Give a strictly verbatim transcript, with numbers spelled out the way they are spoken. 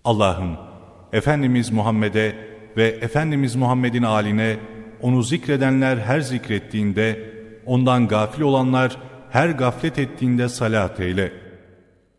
Allah'ım, Efendimiz Muhammed'e ve Efendimiz Muhammed'in âline, onu zikredenler her zikrettiğinde, ondan gafil olanlar her gaflet ettiğinde salat eyle.